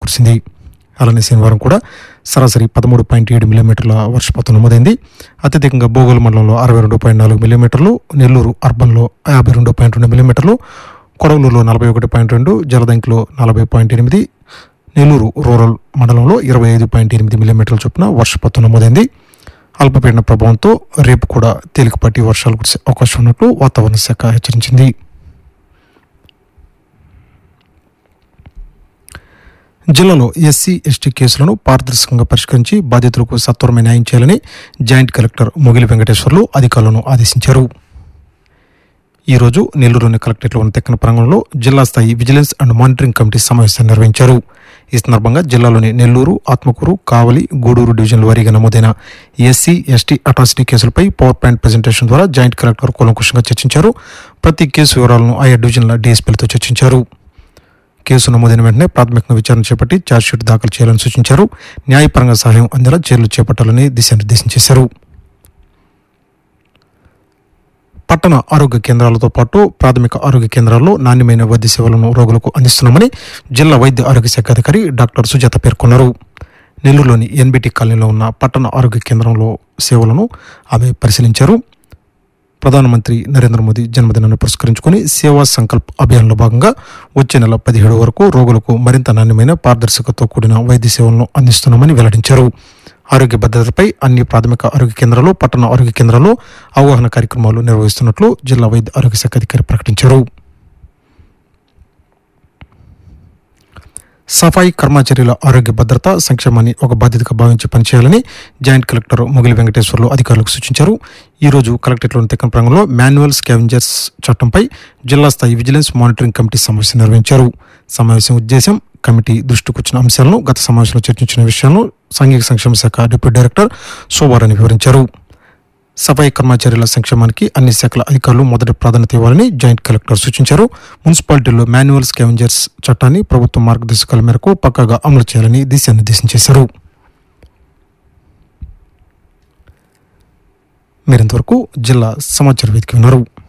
కురిసింది. అలానే శనివారం కూడా సరాసరి 13.7 మిల్లీమీటర్ల వర్షపాతం నమోదైంది. అత్యధికంగా బోగోలు మండలంలో 62.4 మిల్లీమీటర్లు, నెల్లూరు అర్బన్లో 52.2 మిల్లీమీటర్లు, కొడవలూరులో 41.2, జలదంకిలో 40.8, నెల్లూరు రూరల్ మండలంలో 25.8 మిల్లీమీటర్ల చొప్పున వర్షపాతం నమోదైంది. అల్పపీడన ప్రభావంతో రేపు కూడా తేలికపాటి వర్షాలు కురిసే అవకాశం ఉన్నట్లు వాతావరణ శాఖ హెచ్చరించింది. జిల్లాలో ఎస్సీ ఎస్టీ కేసులను పారదర్శకంగా పరిష్కరించి బాధితులకు సత్వరమైన న్యాయం చేయాలని జాయింట్ కలెక్టర్ మొగిలి వెంకటేశ్వర్లు అధికారులను ఆదేశించారు. ఈరోజు నెల్లూరులోని కలెక్టరేట్లో ఉన్న తెక్కన ప్రాంగణంలో జిల్లా స్థాయి విజిలెన్స్ అండ్ మానిటరింగ్ కమిటీ సమావేశాన్ని నిర్వహించారు. ఈ సందర్భంగా జిల్లాలోని నెల్లూరు, ఆత్మకూరు, కావలి, గూడూరు డివిజన్ల వారీగా నమోదైన SC ST atrocity కేసులపై power point presentation ద్వారా జాయింట్ కలెక్టర్ కూలంకషంగా చర్చించారు. ప్రతి కేసు వివరాలను ఆయా డివిజన్ల డీఎస్పీలతో చర్చించారు. కేసు నమోదైన వెంటనే ప్రాథమికంగా విచారణ చేపట్టి ఛార్జ్షీట్ దాఖలు చేయాలని సూచించారు. న్యాయపరంగా సహాయం అందేలా చర్యలు చేపట్టాలని దిశానిర్దేశం చేశారు. పట్టణ ఆరోగ్య కేంద్రాలతో పాటు ప్రాథమిక ఆరోగ్య కేంద్రాల్లో నాణ్యమైన వైద్య సేవలను రోగులకు అందిస్తున్నామని జిల్లా వైద్య ఆరోగ్య శాఖ అధికారి డాక్టర్ సుజాత పేర్కొన్నారు. నెల్లూరులోని ఎన్బిటి కాలనీలో ఉన్న పట్టణ ఆరోగ్య కేంద్రంలో సేవలను ఆమె పరిశీలించారు. ప్రధానమంత్రి నరేంద్ర మోదీ జన్మదినాన్ని పురస్కరించుకుని సేవా సంకల్ప్ అభియాన్లో భాగంగా వచ్చే నెల 17 వరకు రోగులకు మరింత నాణ్యమైన పారదర్శకతతో కూడిన వైద్య సేవలను అందిస్తున్నామని వెల్లడించారు. ఆరోగ్య భద్రతపై అన్ని ప్రాథమిక ఆరోగ్య కేంద్రాలు, పట్టణ ఆరోగ్య కేంద్రాల్లో అవగాహన కార్యక్రమాలు నిర్వహిస్తున్నట్లు జిల్లా వైద్య ఆరోగ్య శాఖ అధికారి ప్రకటించారు. సఫాయి కర్మచారుల ఆరోగ్య భద్రత, సంక్షేమాన్ని ఒక బాధ్యతగా భావించి పనిచేయాలని జాయింట్ కలెక్టర్ మొగిలి వెంకటేశ్వర్లు అధికారులకు సూచించారు. ఈరోజు కలెక్టరేట్లోని తెక్కన ప్రాంగణంలో మాన్యువల్ స్కావెంజర్స్ చట్టంపై జిల్లా స్థాయి విజిలెన్స్ మానిటరింగ్ కమిటీ సమావేశం నిర్వహించారు. సమావేశం ఉద్దేశం, కమిటీ దృష్టికి వచ్చిన అంశాలను, గత సమావేశంలో చర్చించిన విషయాలను సాంఘిక సంక్షేమ శాఖ డిప్యూటీ డైరెక్టర్ శోభారాణి వివరించారు. సఫాయి కర్మచారుల సంక్షేమానికి అన్ని శాఖల అధికారులు మొదటి ప్రాధాన్యత ఇవ్వాలని జాయింట్ కలెక్టర్ సూచించారు. మున్సిపాలిటీల్లో మాన్యువల్ స్కావెంజర్స్ చట్టాన్ని ప్రభుత్వ మార్గదర్శకాల మేరకు పక్కాగా అమలు చేయాలని దిశానిర్దేశం చేశారు. మీరింతవరకు జిల్లా సమాచార వేదిక విన్నారు.